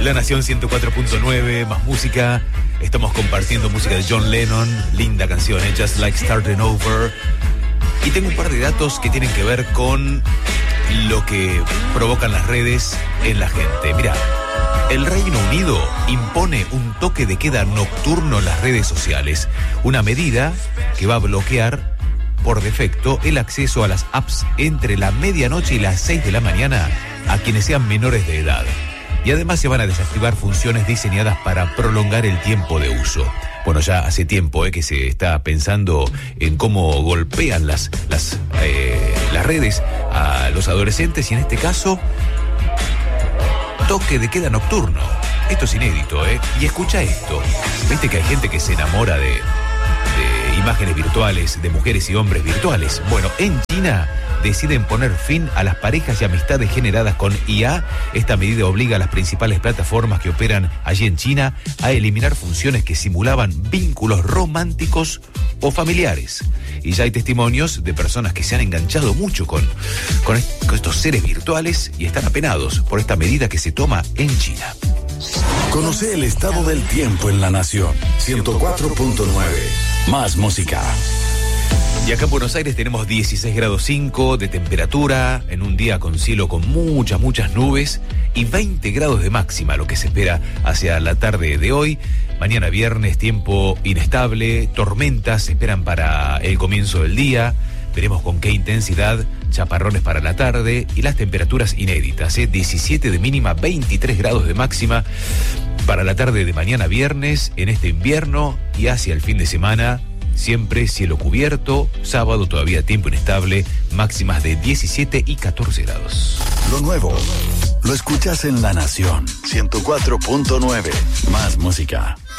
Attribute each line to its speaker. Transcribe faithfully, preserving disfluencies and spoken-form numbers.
Speaker 1: La Nación ciento cuatro punto nueve, más música. Estamos compartiendo música de John Lennon. Linda canción, ¿eh? Just Like Starting Over. Y tengo un par de datos que tienen que ver con lo que provocan las redes en la gente. Mirá, el Reino Unido impone un toque de queda nocturno en las redes sociales. Una medida que va a bloquear por defecto el acceso a las apps entre la medianoche y las seis de la mañana a quienes sean menores de edad. Y además se van a desactivar funciones diseñadas para prolongar el tiempo de uso. Bueno, ya hace tiempo eh, que se está pensando en cómo golpean las, las, eh, las redes a los adolescentes y en este caso, toque de queda nocturno. Esto es inédito, ¿eh? Y escucha esto. ¿Viste que hay gente que se enamora de, de imágenes virtuales, de mujeres y hombres virtuales? Bueno, en China deciden poner fin a las parejas y amistades generadas con I A. Esta medida obliga a las principales plataformas que operan allí en China a eliminar funciones que simulaban vínculos románticos o familiares. Y ya hay testimonios de personas que se han enganchado mucho con, con, est- con estos seres virtuales y están apenados por esta medida que se toma en China.
Speaker 2: Conoce el estado del tiempo en La Nación. ciento cuatro punto nueve. Más música.
Speaker 1: Y acá en Buenos Aires tenemos dieciséis grados cinco de temperatura, en un día con cielo con muchas, muchas nubes y veinte grados de máxima, lo que se espera hacia la tarde de hoy. Mañana viernes, tiempo inestable, tormentas se esperan para el comienzo del día. Veremos con qué intensidad, chaparrones para la tarde y las temperaturas inéditas, ¿eh? diecisiete de mínima, veintitrés grados de máxima para la tarde de mañana viernes en este invierno y hacia el fin de semana. Siempre cielo cubierto, sábado todavía tiempo inestable, máximas de diecisiete y catorce grados.
Speaker 2: Lo nuevo lo escuchas en La Nación ciento cuatro punto nueve. Más música.